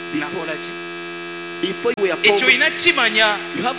nakola ki Before you were ekyo formed, olina kimanya you have